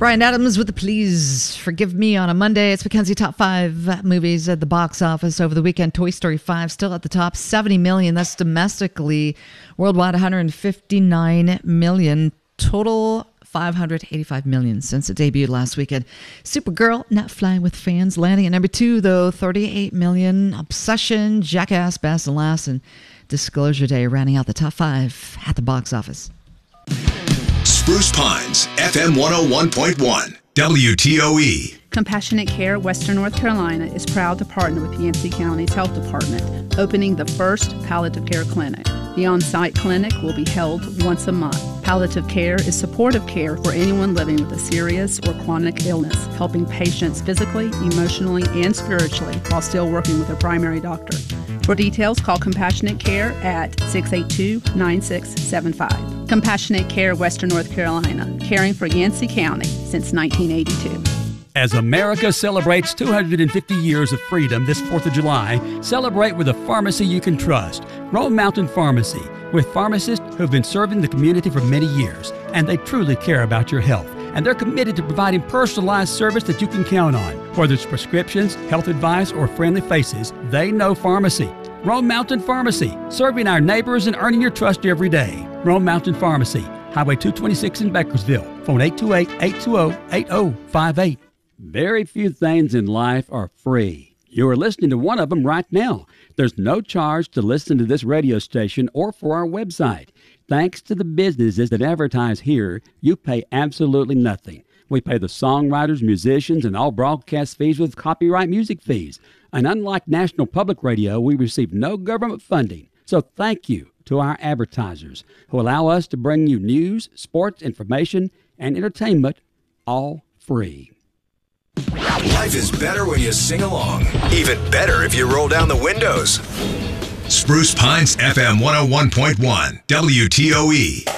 Bryan Adams with the Please Forgive Me on a Monday. It's Mackenzie Top 5 movies at the box office over the weekend. Toy Story 5 still at the top, 70 million. That's domestically. Worldwide, 159 million. Total, 585 million since it debuted last weekend. Supergirl, not flying with fans. Landing at number 2, though, 38 million. Obsession, Jackass, Best and Last, and Disclosure Day rounding out the top 5 at the box office. Spruce Pines, FM 101.1, WTOE. Compassionate Care Western North Carolina is proud to partner with Yancey County's Health Department, opening the first palliative care clinic. The on-site clinic will be held once a month. Palliative care is supportive care for anyone living with a serious or chronic illness, helping patients physically, emotionally, and spiritually while still working with a primary doctor. For details, call Compassionate Care at 682-9675. Compassionate Care Western North Carolina, caring for Yancey County since 1982. As America celebrates 250 years of freedom this 4th of July, celebrate with a pharmacy you can trust. Rome Mountain Pharmacy, with pharmacists who have been serving the community for many years, and they truly care about your health. And they're committed to providing personalized service that you can count on. Whether it's prescriptions, health advice, or friendly faces, they know pharmacy. Rome Mountain Pharmacy, serving our neighbors and earning your trust every day. Rome Mountain Pharmacy, Highway 226 in Bakersville. Phone 828-820-8058. Very few things in life are free. You are listening to one of them right now. There's no charge to listen to this radio station or for our website. Thanks to the businesses that advertise here, you pay absolutely nothing. We pay the songwriters, musicians, and all broadcast fees with copyright music fees. And unlike National Public Radio, we receive no government funding. So thank you to our advertisers who allow us to bring you news, sports, information, and entertainment all free. Life is better when you sing along. Even better if you roll down the windows. Spruce Pines, FM 101.1, WTOE.